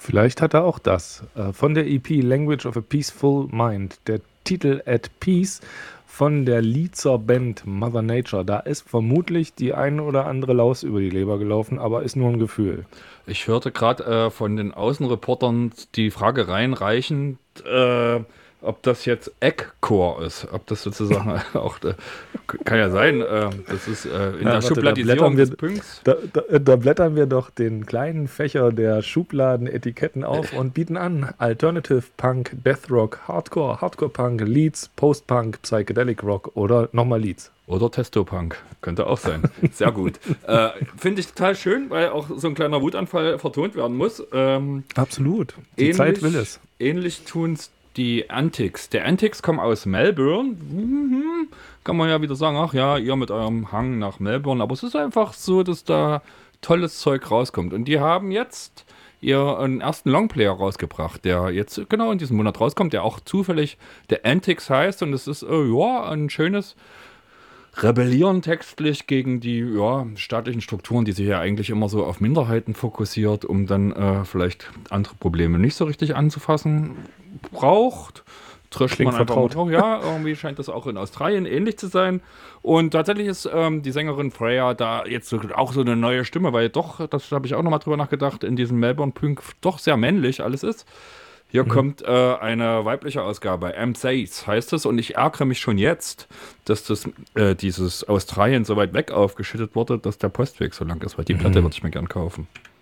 Vielleicht hat er auch das. Von der EP Language of a Peaceful Mind. Der Titel At Peace von der Liezer Band Mother Nature. Da ist vermutlich die eine oder andere Laus über die Leber gelaufen, aber ist nur ein Gefühl. Ich hörte gerade von den Außenreportern die Frage reinreichend, ob das jetzt Eggcore ist. Ob das sozusagen auch, kann ja sein, das ist in der Warte, Schubladisierung des Punks. Da blättern wir doch den kleinen Fächer der Schubladen-Etiketten auf und bieten an Alternative Punk, Death Rock, Hardcore, Hardcore Punk, Leads, Post-Punk, Psychedelic Rock oder nochmal Leads. Oder Testo-Punk. Könnte auch sein. Sehr gut. Finde ich total schön, weil auch so ein kleiner Wutanfall vertont werden muss. Absolut. Die Zeit will es. Ähnlich tun es die Antics. Die Antics kommen aus Melbourne. Kann man ja wieder sagen, ach ja, ihr mit eurem Hang nach Melbourne. Aber es ist einfach so, dass da tolles Zeug rauskommt. Und die haben jetzt ihren ersten Longplayer rausgebracht, der jetzt genau in diesem Monat rauskommt, der auch zufällig der Antics heißt. Und es ist ein schönes Rebellieren textlich gegen die staatlichen Strukturen, die sich ja eigentlich immer so auf Minderheiten fokussiert, um dann vielleicht andere Probleme nicht so richtig anzufassen trischt Klingt man einfach mal vertraut. drauf. Ja, irgendwie scheint das auch in Australien ähnlich zu sein. Und tatsächlich ist die Sängerin Freya da jetzt auch so eine neue Stimme, weil doch, das habe ich auch nochmal drüber nachgedacht, in diesem Melbourne Punk doch sehr männlich alles ist. Hier kommt eine weibliche Ausgabe, M6 heißt es, und ich ärgere mich schon jetzt, dass dieses Australien so weit weg aufgeschüttet wurde, dass der Postweg so lang ist, weil die Platte würde ich mir gern kaufen.